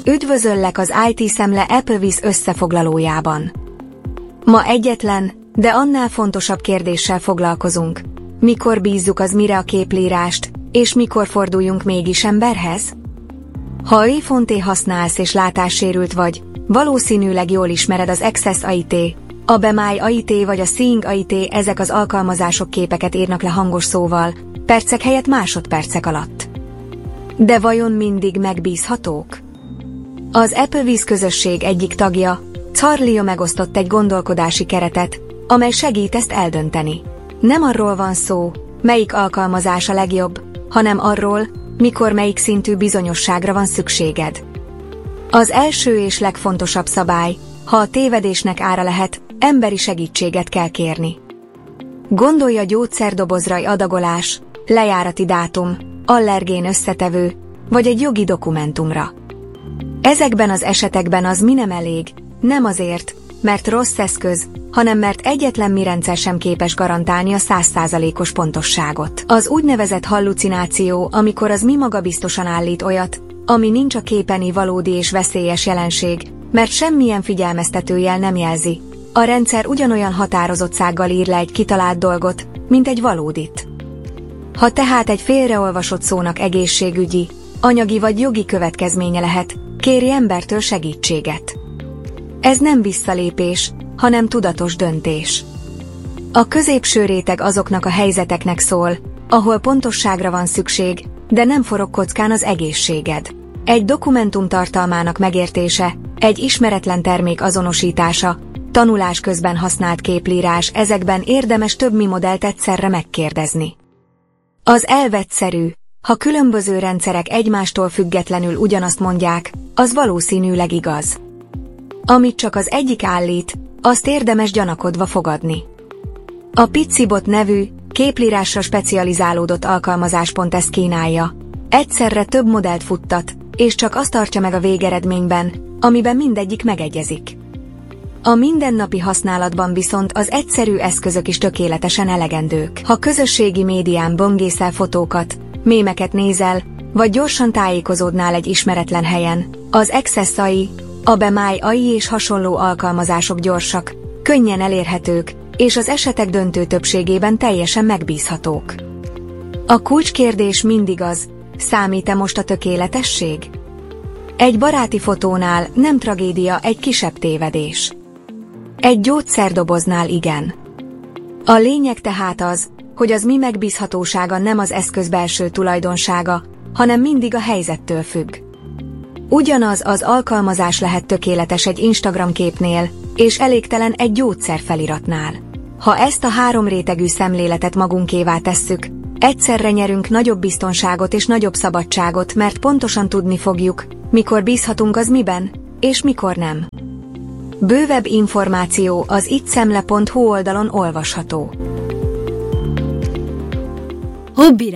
Üdvözöllek az IT Szemle Applevis összefoglalójában. Ma egyetlen, de annál fontosabb kérdéssel foglalkozunk. Mikor bízzuk az mire a képlírást, és mikor forduljunk mégis emberhez? Ha iPhone-t használsz és látássérült vagy, valószínűleg jól ismered az Access AIT, a BeMy AIT vagy a Seeing AIT, ezek az alkalmazások képeket írnak le hangos szóval, percek helyett másodpercek alatt. De vajon mindig megbízhatók? Az Applevis közösség egyik tagja, Charlie megosztott egy gondolkodási keretet, amely segít ezt eldönteni. Nem arról van szó, melyik alkalmazás a legjobb, hanem arról, mikor melyik szintű bizonyosságra van szükséged. Az első és legfontosabb szabály, ha a tévedésnek ára lehet, emberi segítséget kell kérni. Gondolj a gyógyszerdobozra, adagolás, lejárati dátum, allergén összetevő, vagy egy jogi dokumentumra. Ezekben az esetekben az mi nem elég, nem azért, mert rossz eszköz, hanem mert egyetlen mi rendszer sem képes garantálni a 100%-os pontosságot. Az úgynevezett hallucináció, amikor az mi magabiztosan állít olyat, ami nincs a képen, valódi és veszélyes jelenség, mert semmilyen figyelmeztetőjel nem jelzi. A rendszer ugyanolyan határozottsággal ír le egy kitalált dolgot, mint egy valódit. Ha tehát egy félreolvasott szónak egészségügyi, anyagi vagy jogi következménye lehet, kérj embertől segítséget. Ez nem visszalépés, hanem tudatos döntés. A középső réteg azoknak a helyzeteknek szól, ahol pontosságra van szükség, de nem forog kockán az egészséged. Egy dokumentum tartalmának megértése, egy ismeretlen termék azonosítása, tanulás közben használt képlírás, ezekben érdemes több mi modellt egyszerre megkérdezni. Az elv egyszerű, ha különböző rendszerek egymástól függetlenül ugyanazt mondják, az valószínűleg igaz. Amit csak az egyik állít, azt érdemes gyanakodva fogadni. A Pitsibot nevű, képlírásra specializálódott alkalmazás pont ezt kínálja. Egyszerre több modellt futtat, és csak azt tartja meg a végeredményben, amiben mindegyik megegyezik. A mindennapi használatban viszont az egyszerű eszközök is tökéletesen elegendők. Ha közösségi médián böngészel fotókat, mémeket nézel, vagy gyorsan tájékozódnál egy ismeretlen helyen, az Access AI, a BeMy AI és hasonló alkalmazások gyorsak, könnyen elérhetők, és az esetek döntő többségében teljesen megbízhatók. A kulcskérdés mindig az, számít-e most a tökéletesség? Egy baráti fotónál nem tragédia egy kisebb tévedés. Egy gyógyszerdoboznál igen. A lényeg tehát az, hogy az mi megbízhatósága nem az eszköz belső tulajdonsága, hanem mindig a helyzettől függ. Ugyanaz az alkalmazás lehet tökéletes egy Instagram képnél, és elégtelen egy gyógyszer feliratnál. Ha ezt a három rétegű szemléletet magunkévá tesszük, egyszerre nyerünk nagyobb biztonságot és nagyobb szabadságot, mert pontosan tudni fogjuk, mikor bízhatunk az miben, és mikor nem. Bővebb információ az ittszemle.hu oldalon olvasható.